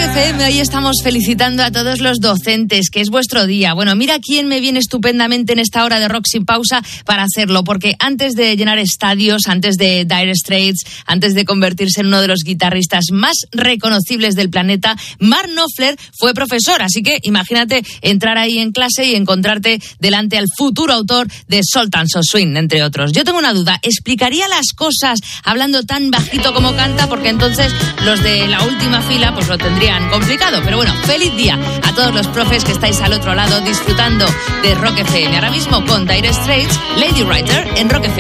FM, hoy estamos felicitando a todos los docentes, que es vuestro día. Bueno, mira quién me viene estupendamente en esta hora de Rock Sin Pausa para hacerlo, porque antes de llenar estadios, antes de Dire Straits, antes de convertirse en uno de los guitarristas más reconocibles del planeta, Mark Knopfler fue profesor, así que imagínate entrar ahí en clase y encontrarte delante al futuro autor de Sultans of Swing, entre otros. Yo tengo una duda, ¿explicaría las cosas hablando tan bajito como canta? Porque entonces los de la última fila pues lo tendrían complicado. Pero bueno, feliz día a todos los profes que estáis al otro lado disfrutando de Rock FM. Ahora mismo con Dire Straits, Lady Writer en Rock FM.